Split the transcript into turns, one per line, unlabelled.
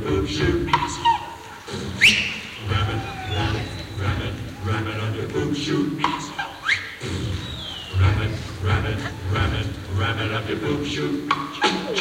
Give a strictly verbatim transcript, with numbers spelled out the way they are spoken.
boom shoot. Rabbit, rabbit, rabbit, rabbit on your boom shoot. Rabbit, rabbit, rabbit, rabbit up your boom shoot.